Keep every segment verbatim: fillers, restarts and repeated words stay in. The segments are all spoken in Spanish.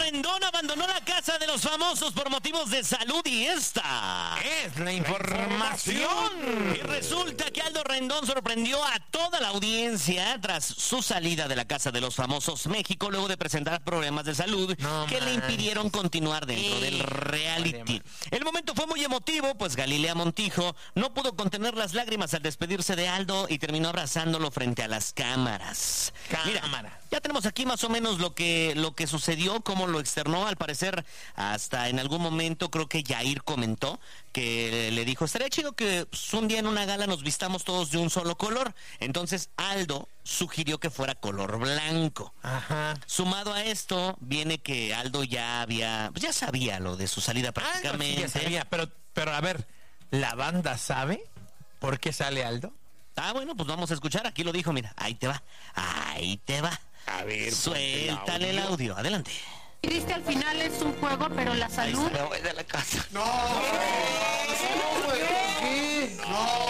Rendón abandonó la casa de los famosos por motivos de salud y esta es la información. Y resulta que Aldo Rendón sorprendió a toda la audiencia tras su salida de la casa de los famosos México luego de presentar problemas de salud no que man. le impidieron continuar dentro sí. del reality. El momento fue muy emotivo, pues Galilea Montijo no pudo contener las lágrimas al despedirse de Aldo y terminó abrazándolo frente a las cámaras. Cámara. Mira, ya tenemos aquí más o menos lo que, lo que sucedió, cómo lo externó. Al parecer, hasta en algún momento creo que Yair comentó que le dijo, estaría chido que pues, un día en una gala nos vistamos todos de un solo color. Entonces Aldo sugirió que fuera color blanco. Ajá. Sumado a esto, viene que Aldo ya había, pues ya sabía lo de su salida prácticamente. Aldo sí ya sabía, pero, pero a ver, ¿la banda sabe por qué sale Aldo? Ah, bueno, pues vamos a escuchar. Aquí lo dijo, mira, ahí te va, ahí te va. A ver, suéltale el audio. el audio, adelante. Y viste, al final es un juego, pero la salud... Me voy de la casa. No, no, güey, ¿qué? No,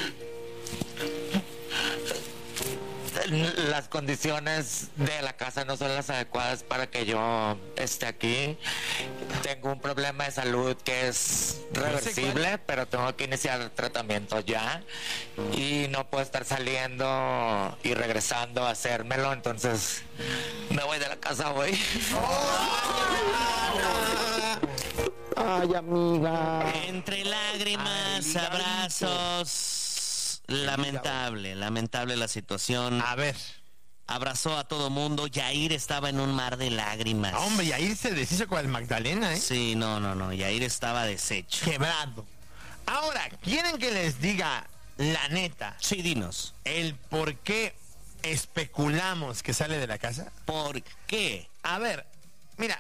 las condiciones de la casa no son las adecuadas para que yo esté aquí. Tengo un problema de salud que es reversible, pero tengo que iniciar tratamiento ya y no puedo estar saliendo y regresando a hacérmelo, entonces me voy de la casa hoy. Ay, amiga. Entre lágrimas, Ay, abrazos. Lamentable, lamentable la situación. A ver. Abrazó a todo mundo. Yair estaba en un mar de lágrimas. Ah, hombre, Yair se deshizo con el Magdalena, ¿eh? Sí, no, no, no. Yair estaba deshecho. Quebrado. Ahora, ¿quieren que les diga la neta? Sí, dinos. El por qué especulamos que sale de la casa. ¿Por qué? A ver, mira.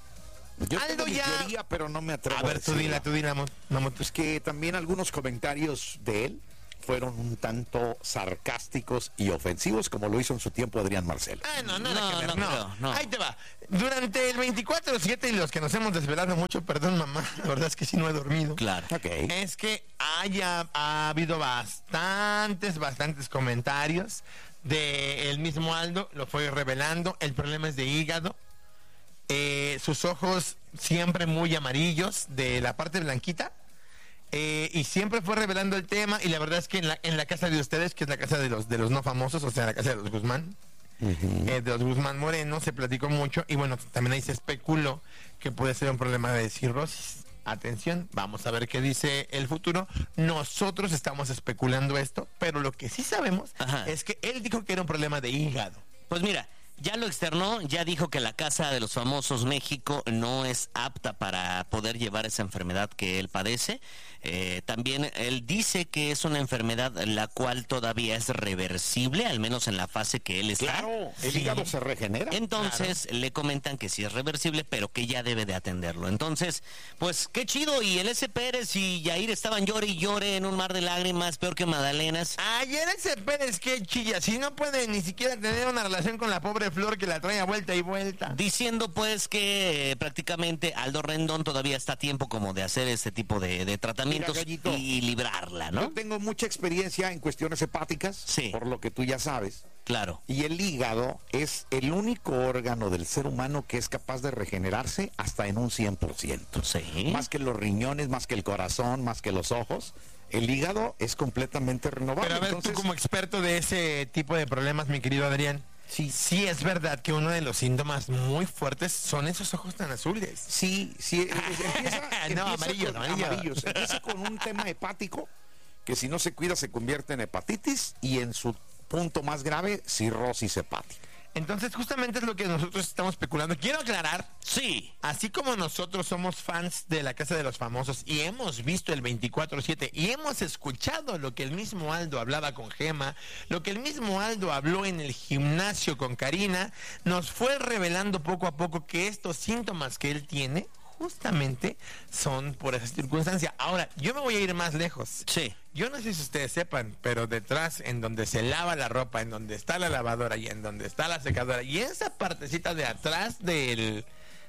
Yo Aldo tengo mi ya... teoría, pero no me atrevo a ver, a decirla. tú dila, tú dila. No, no, pues que también algunos comentarios de él fueron un tanto sarcásticos y ofensivos, como lo hizo en su tiempo Adrián Marcelo. Ah, no, nada no, que ver, no, no, no, no. Ahí te va. Durante el veinticuatro siete y los que nos hemos desvelado mucho, perdón mamá, la verdad es que sí no he dormido. Claro. Okay. Es que haya ha habido bastantes, bastantes comentarios de el mismo Aldo, lo fue revelando. El problema es de hígado. Eh, sus ojos siempre muy amarillos, de la parte blanquita. Eh, y siempre fue revelando el tema, y la verdad es que en la, en la casa de ustedes, que es la casa de los de los no famosos, o sea, la casa de los Guzmán, uh-huh. eh, de los Guzmán Moreno, se platicó mucho, y bueno, también ahí se especuló que puede ser un problema de cirrosis. Atención, vamos a ver qué dice el futuro. Nosotros estamos especulando esto, pero lo que sí sabemos Ajá. es que él dijo que era un problema de hígado. Pues mira, ya lo externó, ya dijo que la Casa de los Famosos México no es apta para poder llevar esa enfermedad que él padece. Eh, también él dice que es una enfermedad la cual todavía es reversible, al menos en la fase que él está. Claro, el sí. hígado se regenera. Entonces claro. le comentan que sí es reversible, pero que ya debe de atenderlo. Entonces, pues qué chido. Y el S. Pérez y Yair estaban llore y llore en un mar de lágrimas, peor que magdalenas. Ay, el S. Pérez, qué chilla. Si no puede ni siquiera tener una relación con la pobre Flor que la trae a vuelta y vuelta. Diciendo pues que eh, prácticamente Aldo Rendón todavía está a tiempo como de hacer este tipo de, de tratamientos. Mira, Gallito, y librarla, ¿no? Yo tengo mucha experiencia en cuestiones hepáticas, sí. por lo que tú ya sabes. Claro. Y el hígado es el único órgano del ser humano que es capaz de regenerarse hasta en un cien por ciento. Sí. Más que los riñones, más que el corazón, más que los ojos. El hígado es completamente renovable. Pero a ver, Entonces, tú como experto de ese tipo de problemas, mi querido Adrián, sí, sí es verdad que uno de los síntomas muy fuertes son esos ojos tan azules. Sí, sí. Empieza, no, empieza amarillos, con, amarillos. amarillos. Empieza con un tema hepático que si no se cuida se convierte en hepatitis y en su punto más grave, cirrosis hepática. Entonces, justamente es lo que nosotros estamos especulando. Quiero aclarar, sí, así como nosotros somos fans de la Casa de los Famosos y hemos visto el veinticuatro siete y hemos escuchado lo que el mismo Aldo hablaba con Gema, lo que el mismo Aldo habló en el gimnasio con Karina, nos fue revelando poco a poco que estos síntomas que él tiene justamente son por esa circunstancia. Ahora, yo me voy a ir más lejos. Sí. Yo no sé si ustedes sepan, pero detrás, en donde se lava la ropa, en donde está la lavadora y en donde está la secadora, y esa partecita de atrás del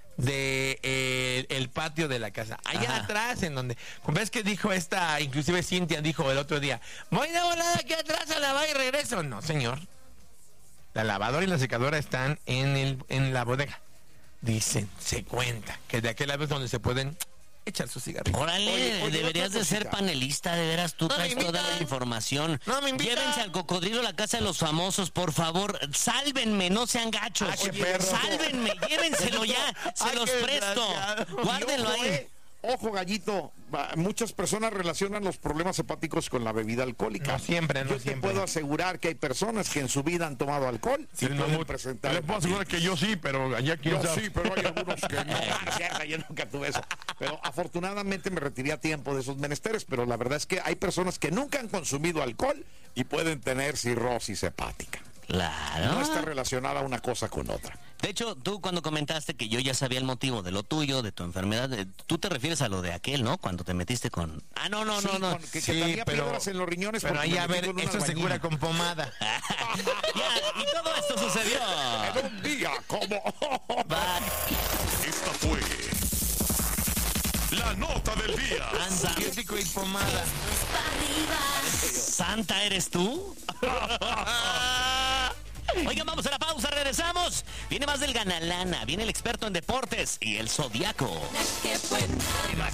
de eh, el patio de la casa, allá Ajá. atrás, en donde, ¿ves que dijo esta, inclusive Cintia dijo el otro día, voy de volada aquí atrás a lavar y regreso? No, señor. La lavadora y la secadora están en el en la bodega. dicen, se cuenta, que de aquel lado es donde se pueden echar sus cigarrillos. Órale, Oye, oye, deberías otra de ser cosita. panelista, de veras, tú No me traes toda invitan. la información. No me invitan. Llévense al cocodrilo a la casa de los famosos, por favor, sálvenme, no sean gachos. Ah, qué perro. Sálvenme, llévenselo ya, se Ay, los qué presto. desgraciado. Guárdenlo Y ojo, ahí. eh, Ojo, Gallito, va, muchas personas relacionan los problemas hepáticos con la bebida alcohólica. No siempre, no Yo siempre. te puedo asegurar que hay personas que en su vida han tomado alcohol y Sí, pueden mamut. presentar Le puedo asegurar que yo sí, pero allá quién Yo sabe. sí, pero hay algunos que no. Ah, cierto, yo nunca tuve eso. Pero afortunadamente me retiré a tiempo de esos menesteres, pero la verdad es que hay personas que nunca han consumido alcohol y pueden tener cirrosis hepática. Claro. No está relacionada una cosa con otra. De hecho, tú cuando comentaste que yo ya sabía el motivo de lo tuyo, de tu enfermedad, eh, tú te refieres a lo de aquel, ¿no? Cuando te metiste con... Ah, no, no, Sí, no, no. con- que, que Sí, tenía pero- piedras en los riñones. Pero porque ahí, me a metí ver, con una eso se albañil. cura con pomada. Ya, y todo esto sucedió. En un día como... Va, Esta fue la nota del día. Anda. Antibiótico y pomada. ¿Santa eres tú? Oigan, vamos a la pausa, regresamos. Viene más del Ganalana, viene el experto en deportes y el Zodiaco.